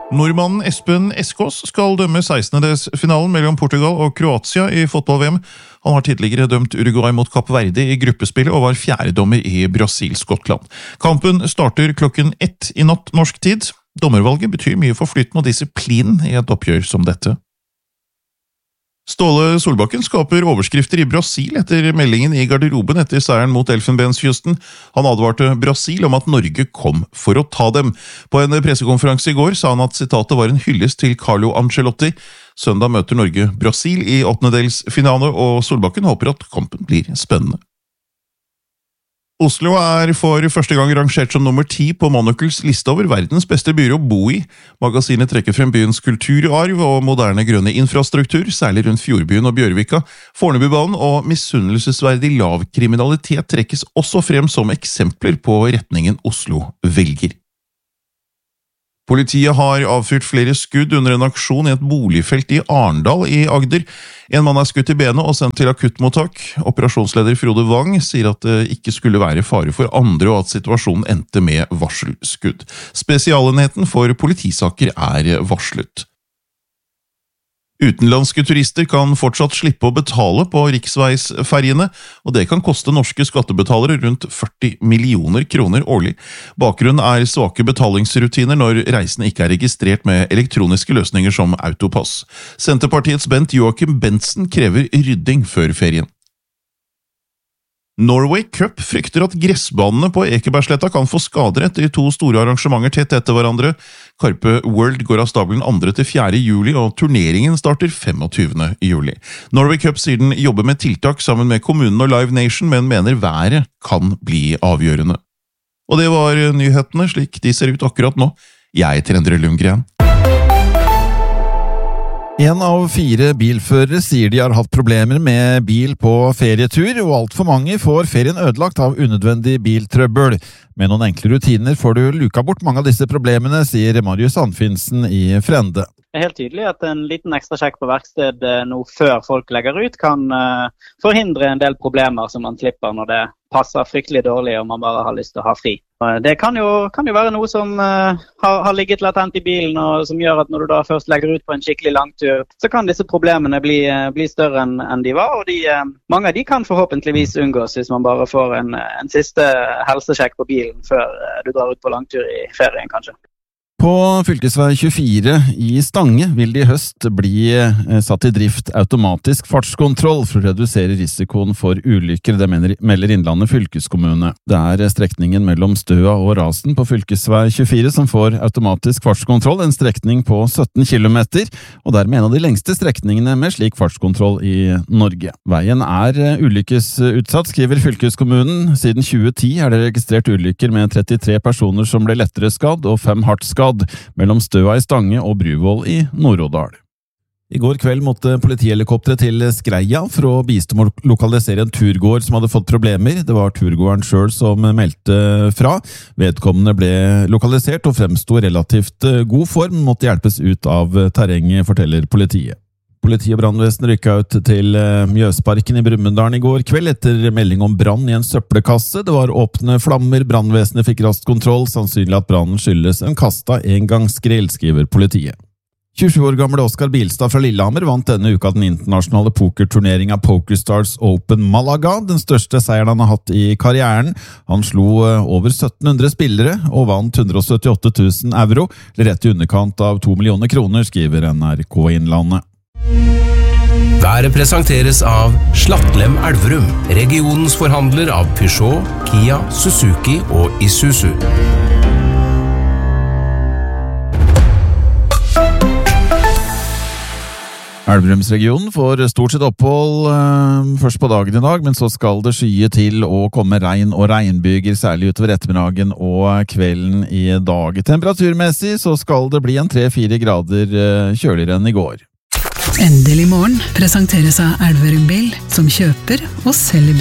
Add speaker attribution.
Speaker 1: Nordmannen Espen Eskås skal dømme 16-delsfinalen mellom Portugal og Kroatia i fotball-VM. Han har tidligere dømt Uruguay mot Kapp Verde i gruppespillet og var fjerdedommer i Brasil-Skottland. Kampen starter klokken 1 i natt norsk tid. Dommervalget betyr mye for flyten og disiplinen i et oppgjør som dette. Ståle Solbakken skaper overskrifter i Brasil etter meldingen i garderoben etter seieren mot Elfenbenskysten. Han advarte Brasil om at Norge kom for å ta dem. På en pressekonferanse i går sa han at sitatet var en hyllest til Carlo Ancelotti. Søndag møter Norge Brasil i åttendedelsfinale, og Solbakken håper at kampen blir spennende. Oslo er for første gang rangert som nummer 10 på Monocles liste over verdens beste byer å bo i. Magasinet trekker frem byens kulturarv og moderne grønne infrastruktur, særlig rundt Fjordbyen og Bjørvika. Fornebubanen og misunnelsesverdig lav kriminalitet trekkes også frem som eksempler på retningen Oslo velger. Politiet har avfyrt flere skudd under en aksjon i et boligfelt i Arendal i Agder. En mann er skutt i benet og sendt til akuttmottak. Operasjonsleder Frode Wang sier at det ikke skulle være fare for andre og at situasjonen endte med varselskudd. Spesialenheten for politisaker er varslet. Utenlandske turister kan fortsatt slippe å betale på riksveisferjene, og det kan koste norske skattebetalere rundt 40 millioner kroner årlig. Bakgrunnen er svake betalingsrutiner når reisene ikke er registrert med elektroniske løsninger som Autopass. Senterpartiets Bent Joachim Bentzen krever rydding før ferien. Norway Cup frykter at gressbanene på Ekebergsletta kan få skader etter 2 store arrangementer tett etter hverandre. Karpe World går av stabelen 2. til 4. juli, og turneringen starter 25. juli. Norway Cup sier den jobber med tiltak sammen med kommunen og Live Nation, men mener været kan bli avgjørende. Og det var nyhetene slik de ser ut akkurat nå. Jeg heter Endre Lundgren.
Speaker 2: 1 av 4 bilførere sier de har hatt problemer med bil på ferietur, og alt for mange får ferien ødelagt av unødvendig biltrøbbel. Med noen enkle rutiner får du luka bort mange av disse problemene, sier Marius Anfinsen i Frende.
Speaker 3: Det er helt tydelig at en liten ekstra sjekk på verksted nå før folk legger ut kan forhindre en del problemer som man slipper når det passer fryktelig dårlig og man bare har lyst til å ha fri. Det kan jo være noe som har ligget latent i bilen og som gjør at når du da først legger ut på en skikkelig langtur, så kan disse problemene bli større enn de var, og mange av de kan forhåpentligvis unngås hvis man bare får en siste helsesjekk på bilen før du drar ut på langtur i ferien kanskje.
Speaker 2: På fylkesvei 24 i Stange vil det i høst bli satt i drift automatisk fartskontroll for å redusere risikoen for ulykker, det melder Innlandet fylkeskommune. Det er strekningen mellom Støa og Rasen på fylkesvei 24 som får automatisk fartskontroll, en strekning på 17 kilometer, og dermed en av de lengste strekningene med slik fartskontroll i Norge. Veien er ulykkesutsatt, skriver fylkeskommunen. Siden 2010 er det registrert ulykker med 33 personer som ble lettere skadd og 5 hardt skadd mellom Støa i Stange og Bruvoll i Nord-Odal. I går kveld måtte politihelikopteret til Skreia for å bistå med å lokalisere en turgåer som hadde fått problemer. Det var turgåeren selv som meldte fra. Vedkommende ble lokalisert og fremsto relativt god form, måtte hjelpes ut av terrenget, forteller politiet. Politi og brannvesen rykket ut til Mjøsparken i Brumunddal i går kveld etter melding om brann i en søppelkasse. Det var åpne flammer, brannvesenet fikk raskt kontroll, sannsynlig at brannen skyldes en kastet engangsgrill, skriver politiet. 27 år gamle Oskar Bilstad fra Lillehammer vant denne uka den internasjonale pokerturneringen PokerStars Open Malaga, den største seieren han har hatt i karrieren. Han slo over 1700 spillere og vant 178 000 euro, rett i underkant av 2 millioner kroner, skriver NRK Innlandet.
Speaker 4: Været presenteres av Slattlem Elverum, regionens forhandler av Peugeot, Kia, Suzuki og Isuzu.
Speaker 2: Elverumsregionen får stort sett opphold først på dagen i dag, men så skal det skye til å komme regn og regnbyger, særlig utover ettermiddagen og kvelden i dag. Temperaturmessig så skal det bli en 3-4 grader kjøligere enn i går.
Speaker 5: Endelig morgen presenteres av Elverum Bil, som kjøper og selger bil.